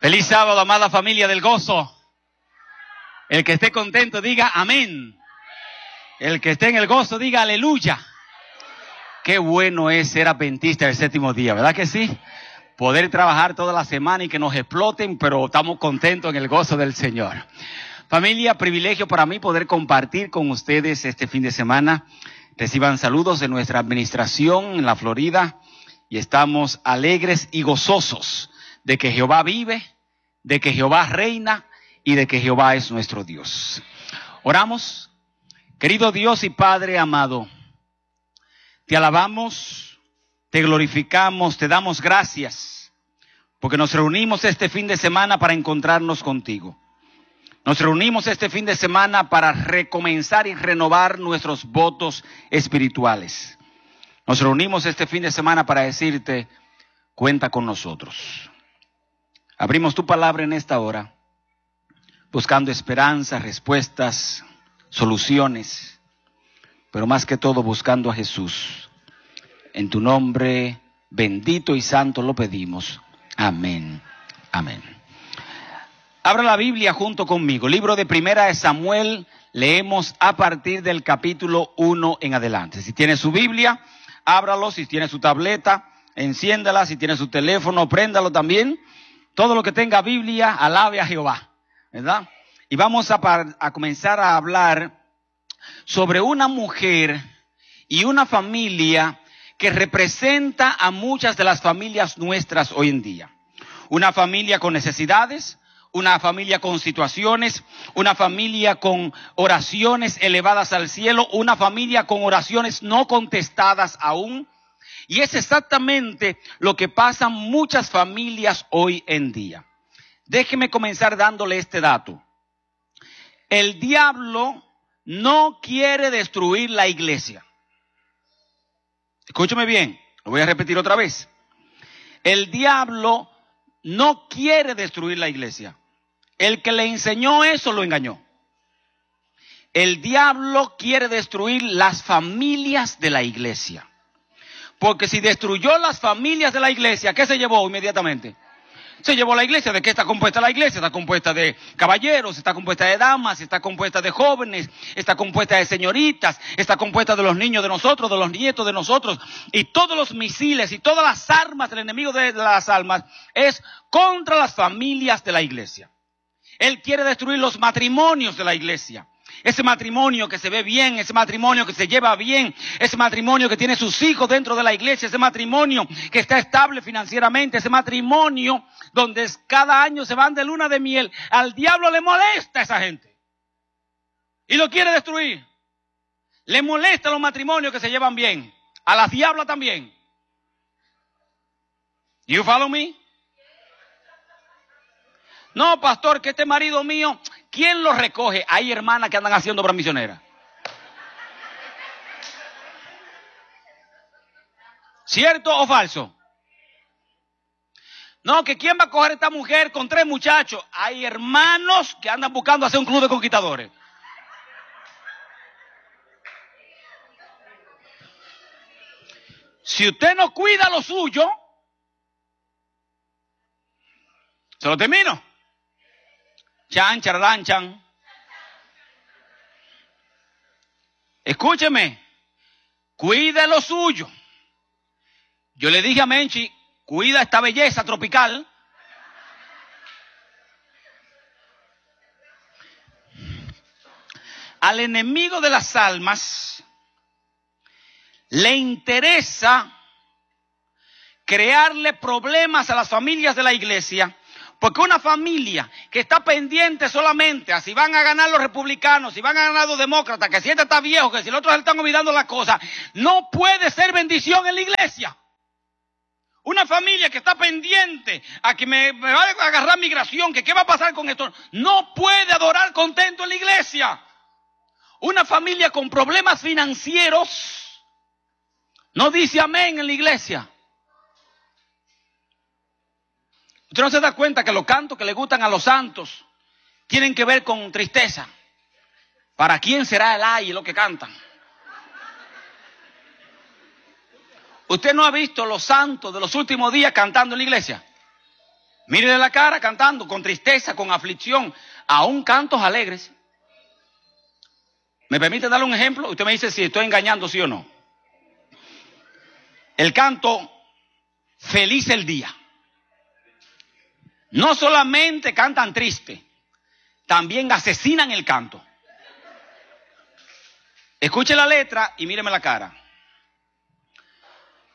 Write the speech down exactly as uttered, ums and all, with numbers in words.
Feliz sábado, amada familia del gozo. El que esté contento diga amén. El que esté en el gozo diga aleluya. Qué bueno es ser adventista del séptimo día, ¿verdad que sí? Poder trabajar toda la semana y que nos exploten, pero estamos contentos en el gozo del Señor. Familia, privilegio para mí poder compartir con ustedes este fin de semana. Reciban saludos de nuestra administración en la Florida y estamos alegres y gozosos de que Jehová vive, de que Jehová reina y de que Jehová es nuestro Dios. Oramos. Querido Dios y Padre amado, te alabamos, te glorificamos, te damos gracias, porque nos reunimos este fin de semana para encontrarnos contigo. Nos reunimos este fin de semana para recomenzar y renovar nuestros votos espirituales. Nos reunimos este fin de semana para decirte, cuenta con nosotros. Abrimos tu palabra en esta hora, buscando esperanzas, respuestas, soluciones, pero más que todo buscando a Jesús. En tu nombre bendito y santo lo pedimos. Amén. Amén. Abra la Biblia junto conmigo. Libro de Primera de Samuel, leemos a partir del capítulo uno en adelante. Si tiene su Biblia, ábralo. Si tiene su tableta, enciéndala. Si tiene su teléfono, préndalo también. Todo lo que tenga Biblia, alabe a Jehová, ¿verdad? Y vamos a, a comenzar a hablar sobre una mujer y una familia que representa a muchas de las familias nuestras hoy en día. Una familia con necesidades, una familia con situaciones, una familia con oraciones elevadas al cielo, una familia con oraciones no contestadas aún. Y es exactamente lo que pasa en muchas familias hoy en día. Déjeme comenzar dándole este dato. El diablo no quiere destruir la iglesia. Escúcheme bien, lo voy a repetir otra vez. El diablo no quiere destruir la iglesia. El que le enseñó eso lo engañó. El diablo quiere destruir las familias de la iglesia. Porque si destruyó las familias de la iglesia, ¿qué se llevó inmediatamente? Se llevó la iglesia. ¿De qué está compuesta la iglesia? Está compuesta de caballeros, está compuesta de damas, está compuesta de jóvenes, está compuesta de señoritas, está compuesta de los niños de nosotros, de los nietos de nosotros. Y todos los misiles y todas las armas del enemigo de las almas es contra las familias de la iglesia. Él quiere destruir los matrimonios de la iglesia. Ese matrimonio que se ve bien, ese matrimonio que se lleva bien, ese matrimonio que tiene sus hijos dentro de la iglesia, ese matrimonio que está estable financieramente, ese matrimonio donde cada año se van de luna de miel. Al diablo le molesta a esa gente y lo quiere destruir. Le molesta a los matrimonios que se llevan bien, a las diablas también. You follow me? No, pastor, que este marido mío, ¿quién lo recoge? Hay hermanas que andan haciendo obra misionera. ¿Cierto o falso? No, que ¿quién va a coger a esta mujer con tres muchachos? Hay hermanos que andan buscando hacer un club de conquistadores. Si usted no cuida lo suyo, ¿se lo termino? Chan, charalán, chan. Escúcheme, cuide lo suyo. Yo le dije a Menchi, cuida esta belleza tropical. Al enemigo de las almas le interesa crearle problemas a las familias de la iglesia. Porque una familia que está pendiente solamente a si van a ganar los republicanos, si van a ganar los demócratas, que si este está viejo, que si los otros se están olvidando las cosas, no puede ser bendición en la iglesia. Una familia que está pendiente a que me, me va a agarrar migración, que qué va a pasar con esto, no puede adorar contento en la iglesia. Una familia con problemas financieros no dice amén en la iglesia. Usted no se da cuenta que los cantos que le gustan a los santos tienen que ver con tristeza. ¿Para quién será el ay lo que cantan? ¿Usted no ha visto los santos de los últimos días cantando en la iglesia? Mírele la cara cantando con tristeza, con aflicción, aún cantos alegres. ¿Me permite darle un ejemplo? Usted me dice si estoy engañando, sí o no. El canto feliz el día. No solamente cantan triste, también asesinan el canto. Escuche la letra y míreme la cara.